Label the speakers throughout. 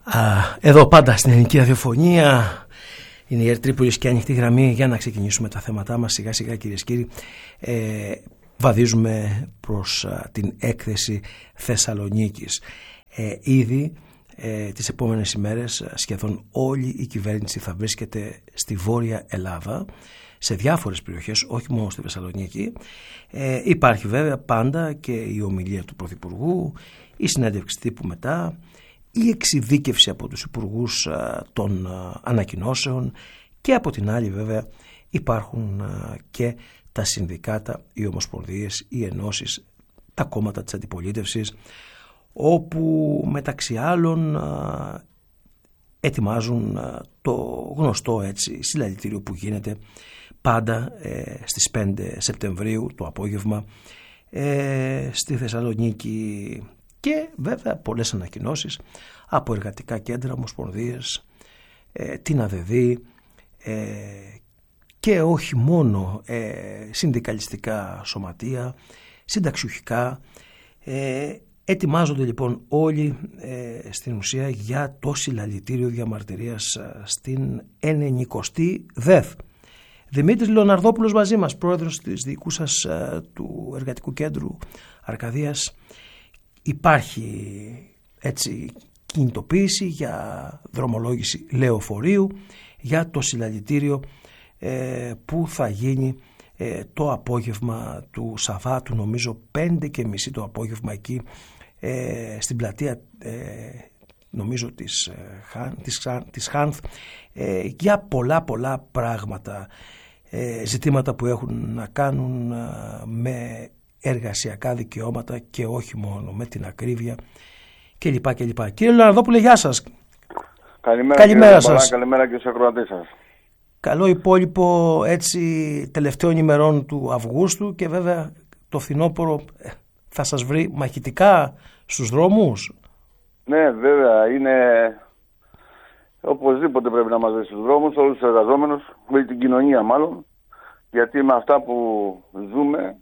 Speaker 1: Εδώ πάντα στην Ελληνική Ραδιοφωνία είναι η Ερτρίπολης και ανοιχτή γραμμή για να ξεκινήσουμε τα θέματά μας σιγά σιγά, κυρίες και κύριοι. Βαδίζουμε προς την έκθεση Θεσσαλονίκης. Ήδη τις επόμενες ημέρες σχεδόν όλη η κυβέρνηση θα βρίσκεται στη Βόρεια Ελλάδα, σε διάφορες περιοχές, όχι μόνο στη Θεσσαλονίκη. Υπάρχει βέβαια πάντα και η ομιλία του Πρωθυπουργού, η συνέντευξη τύπου μετά, η εξειδίκευση από τους υπουργούς των ανακοινώσεων και από την άλλη βέβαια υπάρχουν και τα συνδικάτα, οι ομοσπονδίες, οι ενώσεις, τα κόμματα της αντιπολίτευσης, όπου μεταξύ άλλων ετοιμάζουν το γνωστό έτσι συλλαλητήριο που γίνεται πάντα στις 5 Σεπτεμβρίου το απόγευμα στη Θεσσαλονίκη, και βέβαια πολλές ανακοινώσεις από εργατικά κέντρα, ομοσπονδίες, την ΑΔΔ και όχι μόνο, συνδικαλιστικά σωματεία, συνταξιουχικά. Ετοιμάζονται λοιπόν όλοι στην ουσία για το συλλαλητήριο διαμαρτυρίας στην 90η ΔΕΘ. Δημήτρης Λεωναρδόπουλος μαζί μας, πρόεδρος της διοικούσας του Εργατικού Κέντρου Αρκαδίας. Υπάρχει έτσι κινητοποίηση για δρομολόγηση λεωφορείου για το συλλαλητήριο που θα γίνει το απόγευμα του Σαββάτου, νομίζω 5:30 το απόγευμα, εκεί στην πλατεία νομίζω της Χάνθ, για πολλά πράγματα, ζητήματα που έχουν να κάνουν με εργασιακά δικαιώματα και όχι μόνο, με την ακρίβεια κλπ. Κύριε Λεωναρδόπουλε, γεια σας.
Speaker 2: Καλημέρα σας. Καλημέρα και στους ακροατές σας.
Speaker 1: Καλό υπόλοιπο έτσι τελευταίων ημερών του Αυγούστου, και βέβαια το φθινόπωρο θα σας βρει μαχητικά στους δρόμους.
Speaker 2: Ναι, βέβαια, είναι οπωσδήποτε πρέπει να μας βρει στους δρόμους, όλους τους εργαζόμενους, με την κοινωνία μάλλον, γιατί με αυτά που ζούμε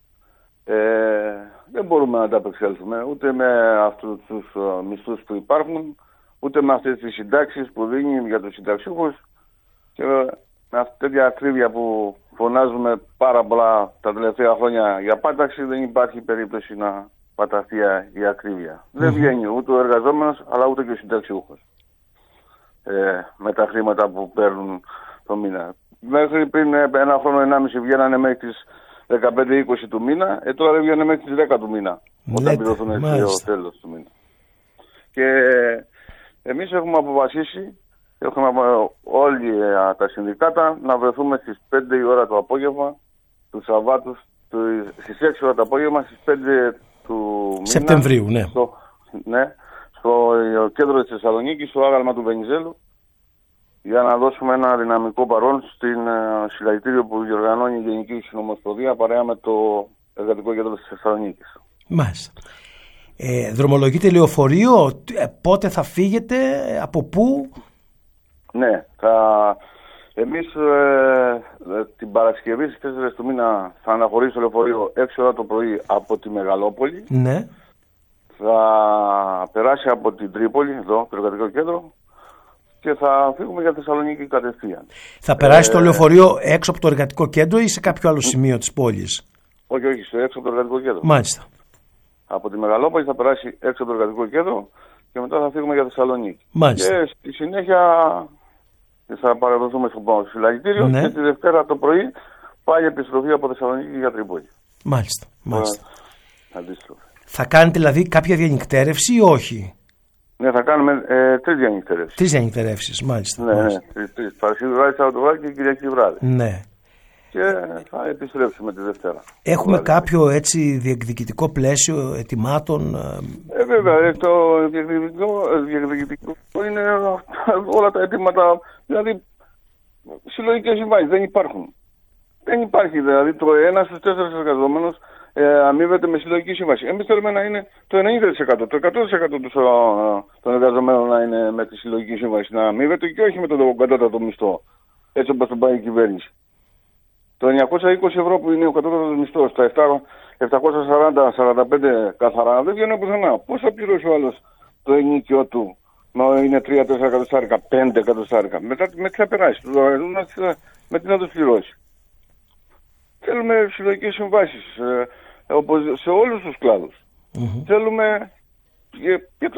Speaker 2: δεν μπορούμε να τα απεξέλθουμε ούτε με αυτούς τους μισθούς που υπάρχουν, ούτε με αυτές τις συντάξεις που δίνει για τους συνταξιούχους, και με αυτή τέτοια ακρίβεια που φωνάζουμε πάρα πολλά τα τελευταία χρόνια για πάταξη, δεν υπάρχει περίπτωση να παταχθεί η ακρίβεια. Δεν βγαίνει ούτε ο εργαζόμενος αλλά ούτε και ο συνταξιούχος με τα χρήματα που παίρνουν το μήνα. Μέχρι πριν ένα χρόνο, 1,5 βγαίνανε μέχρι τις 15-20 του μήνα, τώρα δεν βγαίνανε μέχρι τις 10 του μήνα, όταν πληρωθούν στο τέλος του μήνα. Και εμείς έχουμε αποφασίσει, έχουμε όλοι τα συνδικάτα, να βρεθούμε στις 5 η ώρα το απόγευμα του Σαββάτου, στις 6 ώρα το απόγευμα, στις 5 του μήνα,
Speaker 1: Σεπτεμβρίου, ναι.
Speaker 2: Στο κέντρο της Θεσσαλονίκης, στο άγαλμα του Βενιζέλου, για να δώσουμε ένα δυναμικό παρόν στην συλλαλητήριο που διοργανώνει η Γενική Συνομοσπονδία παρέα με το Εργατικό Κέντρο της Θεσσαλονίκης.
Speaker 1: Μάλιστα. Δρομολογείτε λεωφορείο, πότε θα φύγετε, από πού?
Speaker 2: Ναι, εμείς την Παρασκευή στις 4 του μήνα θα αναχωρήσει το λεωφορείο 6 ώρα το πρωί από τη Μεγαλόπολη.
Speaker 1: Ναι.
Speaker 2: Θα περάσει από την Τρίπολη, εδώ, το Εργατικό Κέντρο, και θα φύγουμε για Θεσσαλονίκη κατευθείαν.
Speaker 1: Θα περάσει το λεωφορείο έξω από το Εργατικό Κέντρο ή σε κάποιο άλλο σημείο της πόλης?
Speaker 2: Όχι, έξω από το Εργατικό Κέντρο.
Speaker 1: Μάλιστα. Από
Speaker 2: τη Μεγαλόπολη θα περάσει έξω από το Εργατικό Κέντρο και μετά θα φύγουμε για Θεσσαλονίκη.
Speaker 1: Μάλιστα.
Speaker 2: Και στη συνέχεια θα παραδοθούμε στο συλλαλητήριο, και τη Δευτέρα το πρωί πάλι επιστροφή από Θεσσαλονίκη για Τρίπολη.
Speaker 1: Μάλιστα.
Speaker 2: Αντίστροφη.
Speaker 1: Θα κάνετε δηλαδή κάποια διανυκτέρευση ή όχι?
Speaker 2: Ναι, θα κάνουμε 3 διανυκτερεύσεις.
Speaker 1: 3 διανυκτερεύσεις, μάλιστα.
Speaker 2: Ναι, Παρασκευή βράδυ, Σαββατοβράδυ και Κυριακή βράδυ.
Speaker 1: Ναι.
Speaker 2: Και θα επιστρέψουμε τη Δευτέρα.
Speaker 1: Έχουμε κάποιο έτσι διεκδικητικό πλαίσιο ετοιμάτων?
Speaker 2: Βέβαια, το διεκδικητικό είναι όλα τα αιτήματα, δηλαδή συλλογικές συμβάσεις δεν υπάρχουν. Δεν υπάρχει δηλαδή το 1 στους 4 εργαζόμενους αμείβεται με συλλογική σύμβαση. Εμείς θέλουμε να είναι το 90%, το 100% των εργαζομένων να είναι με τη συλλογική σύμβαση να αμείβεται, και όχι με τον κατώτατο μισθό, έτσι όπως τον πάει η κυβέρνηση. Το 920 ευρώ που είναι ο κατώτατος μισθός, τα 740-45 καθαρά, δεν βγαίνουν πουθενά. Πώς θα πληρώσει ο άλλος το ενίκιο του Μα είναι 3-4 εκατοστάρικα, 5 εκατοστάρικα. Μετά με τι θα περάσει, με τι να του πληρώσει. Θέλουμε συλλογικές συμβάσεις σε όλους τους κλάδους. Θέλουμε και